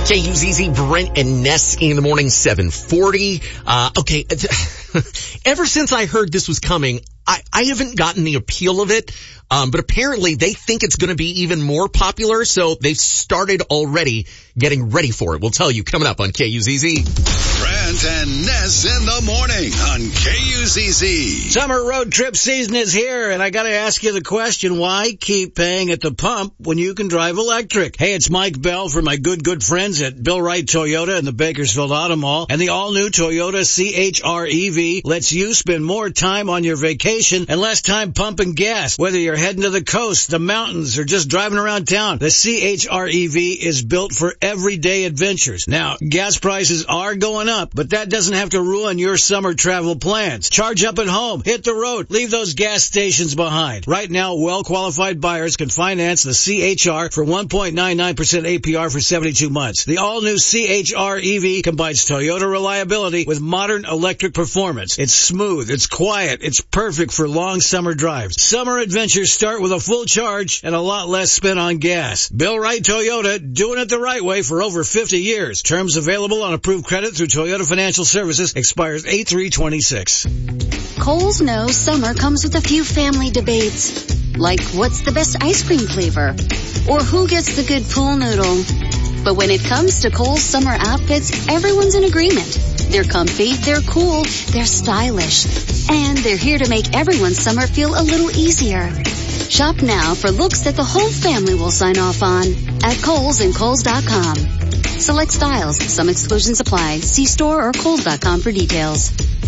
KUZZ, Brent and Ness in the morning, 740. Okay. Ever since I heard this was coming, I haven't gotten the appeal of it. But apparently they think it's going to be even more popular. So they've started already getting ready for it. We'll tell you coming up on KUZZ. Brent and Ness in the morning on KUZZ. Summer road trip season is here, and I got to ask you the question, why keep paying at the pump when you can drive electric? Hey, it's Mike Bell from my good friends at Bill Wright Toyota in the Bakersfield Auto Mall, and the all-new Toyota CHR-EV lets you spend more time on your vacation and less time pumping gas. Whether you're heading to the coast, the mountains, or just driving around town, the CHR-EV is built for everyday adventures. Now, gas prices are going up, but that doesn't have to ruin your summer travel plans. Charge up at home, hit the road, leave those gas stations behind. Right now, well-qualified buyers can finance the CHR for 1.99% APR for 72 months. The all-new CHR-EV combines Toyota reliability with modern electric performance. It's smooth, it's quiet, it's perfect for long summer drives. Summer adventures start with a full charge and a lot less spent on gas. Bill Wright Toyota, doing it the right way for over 50 years. Terms available on approved credit through Toyota Financial Services. Expires 8/3/26. Kohl's knows summer comes with a few family debates, like what's the best ice cream flavor, or who gets the good pool noodle. But when it comes to Kohl's summer outfits, everyone's in agreement. They're comfy, they're cool, they're stylish, and they're here to make everyone's summer feel a little easier. Shop now for looks that the whole family will sign off on at Kohl's and Kohl's.com. Select styles. Some exclusions apply. See store or Kohl's.com for details.